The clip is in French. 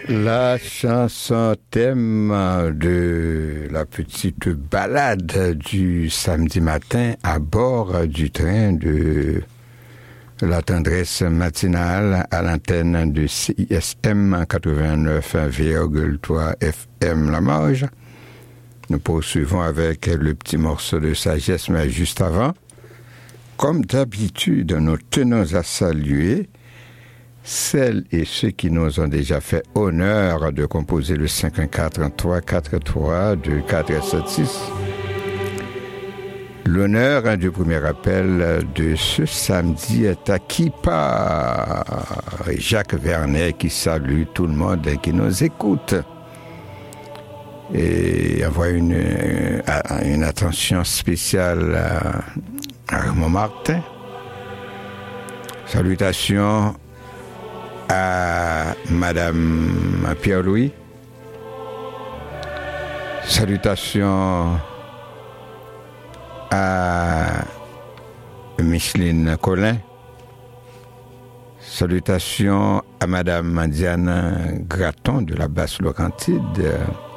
La chanson thème de la petite balade du samedi matin à bord du train de la tendresse matinale à l'antenne de CISM 89,3 FM La Marge. Nous poursuivons avec le petit morceau de sagesse, mais juste avant, comme d'habitude, nous tenons à saluer celles et ceux qui nous ont déjà fait honneur de composer le 514343 de 476. L'honneur du premier appel de ce samedi est acquis par Jacques Vernet qui salue tout le monde qui nous écoute et envoie une attention spéciale à Raymond Martin. Salutations à Madame Pierre-Louis. Salutations à Micheline Collin. Salutations à Madame Diane Graton de la Basse-Laurentide.